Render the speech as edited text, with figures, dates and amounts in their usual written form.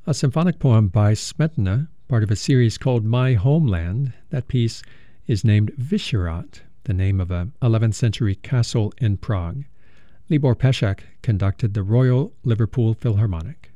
a symphonic poem by Smetana, part of a series called My Homeland. That piece is named Vyšehrad, the name of a 11th century castle in Prague. Libor Pesek conducted the Royal Liverpool Philharmonic.